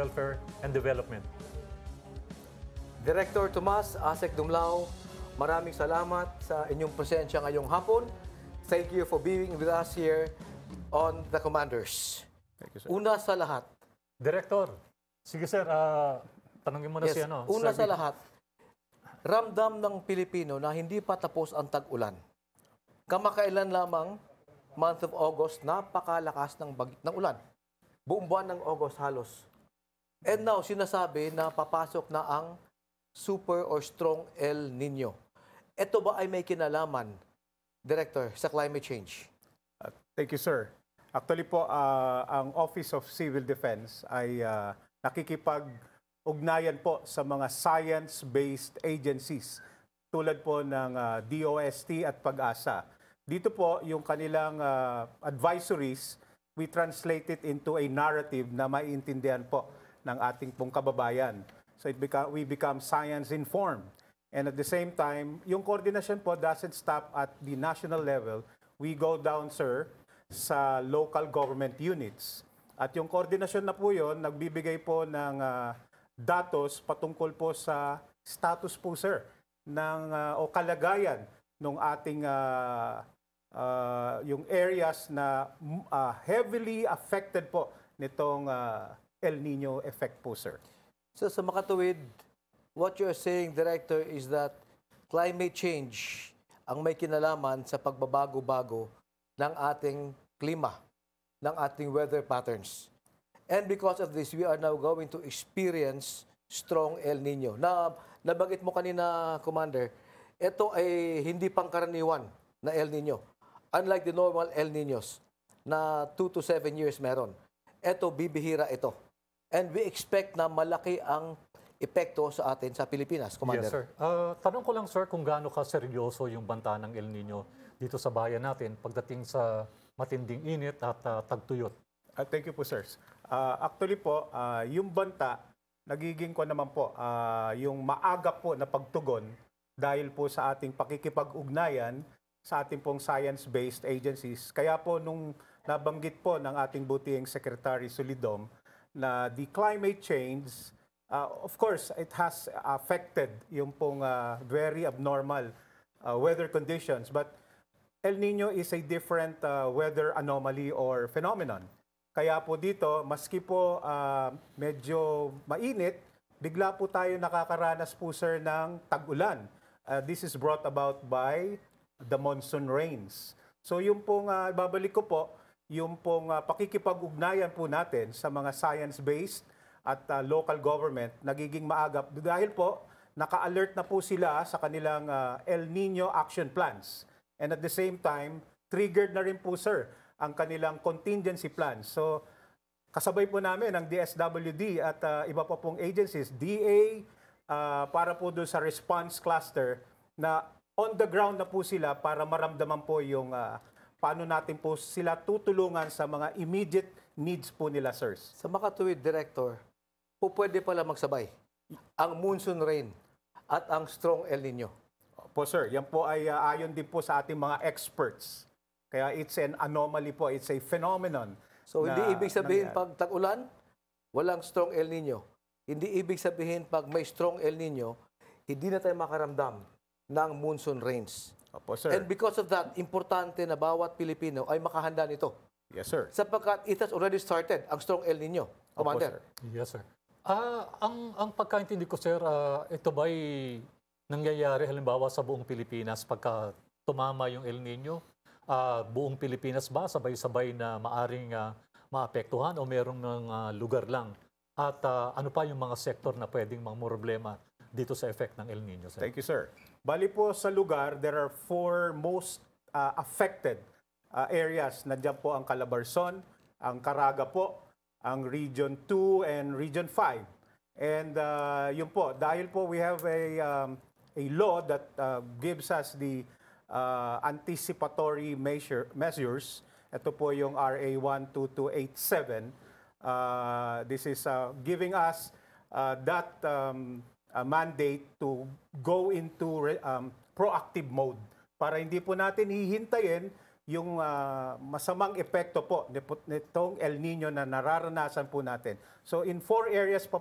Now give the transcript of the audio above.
Welfare and Development. Director Tomas Asek Dumlao, maraming salamat sa inyong presensya ngayong hapon. Thank you for being with us here on The Commanders. Thank you, sir. Una sa lahat. Director, sige sir, tanungin mo na Yes, si ano. una sa lahat, ramdam ng Pilipino na hindi pa tapos ang tag-ulan. Kamakailan lamang, month of August, napakalakas ng ulan. Buong buwan ng August halos. And now, sinasabi na papasok na ang super or strong El Nino. Ito ba ay may kinalaman, Director, sa climate change? Thank you, sir. Actually po, ang Office of Civil Defense ay nakikipag-ugnayan po sa mga science-based agencies tulad po ng DOST at PAG-ASA. Dito po, yung kanilang advisories, we translate it into a narrative na maiintindihan po ng ating pong kababayan. So we become science-informed. And at the same time, yung coordination po doesn't stop at the national level. We go down, sir, sa local government units. At yung koordinasyon na po yun, nagbibigay po ng datos patungkol po sa status po, sir, ng, o kalagayan ng ating yung areas na heavily affected po nitong El Nino effect po, sir. So sa makatuwid, what you're saying, Director, is that climate change ang may kinalaman sa pagbabago-bago ng ating klima, ng ating weather patterns. And because of this, we are now going to experience strong El Nino. Nabanggit mo kanina, Commander, ito ay hindi pangkaraniwan na El Nino. Unlike the normal El Ninos na 2 to 7 years meron. Ito, bibihira ito. And we expect na malaki ang epekto sa atin sa Pilipinas, Commander. Yes, sir. Tanong ko lang, sir, kung gaano ka seryoso yung banta ng El Nino dito sa bayan natin pagdating sa matinding init at tagtuyot. Thank you po, sir. Actually po, yung banta, nagiging ko naman po, yung maaga po na pagtugon dahil po sa ating pakikipag-ugnayan sa ating pong science-based agencies. Kaya po nung nabanggit po ng ating butihing Secretary Solidom na the climate change, of course, it has affected yung pong very abnormal weather conditions. But El Nino is a different weather anomaly or phenomenon. Kaya po dito, maski po medyo mainit, bigla po tayo nakakaranas po, sir, ng tag-ulan. This is brought about by the monsoon rains. So yung pong, babalik ko po, yung pong pakikipag-ugnayan po natin sa mga science-based at local government, nagiging maagap. Dahil po, naka-alert na po sila sa kanilang El Nino action plans. And at the same time, triggered na rin po, sir, ang kanilang contingency plans. So, kasabay po namin ang DSWD at iba pa pong agencies, DA, para po doon sa response cluster na on the ground na po sila para maramdaman po yung paano natin po sila tutulungan sa mga immediate needs po nila, sirs. Sa makatuwid, Director, pwede pala magsabay ang monsoon rain at ang strong El Nino. Po, sir, yan po ay ayon din po sa ating mga experts. Kaya it's an anomaly po, it's a phenomenon. So, hindi ibig sabihin nangyari. pag tag-ulan, walang strong El Nino. Hindi ibig sabihin pag may strong El Nino, hindi na tayo makaramdam ng monsoon rains. Opo, sir. And because of that, importante na bawat Pilipino ay makahanda nito. Yes, sir. Sapagkat it has already started, ang strong El Nino, Commander. Opo, sir. Yes, sir. Ang pagkaintindi ko, sir, ito ba'y nangyayari halimbawa sa buong Pilipinas pagka tumama yung El Nino? Buong Pilipinas ba sabay-sabay na maaring maapektuhan o merong ng lugar lang? At ano pa yung mga sektor na pwedeng problema dito sa effect ng El Nino, sir? Thank you, sir. Bali po sa lugar, there are 4 most affected areas. Nandiyan po ang Calabarzon, ang Caraga po, ang Region 2 and Region 5. And yun po, dahil po we have a law that gives us the anticipatory measures. Ito po yung RA 12287. This is giving us that mandate to go into proactive mode para hindi po natin hihintayin yung masamang epekto po nitong El Nino na nararanasan po natin. So in 4 areas pa